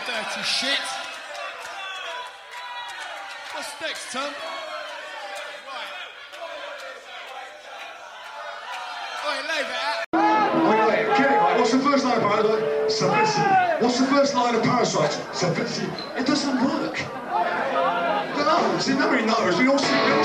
dirty shit. What's next, Tom? Right. Oi, leave it out. Wait, get it right. What's the first line of Parasite? Simplicity. What's the first line of Parasite? Simplicity. It doesn't work. No, see, nobody knows. We all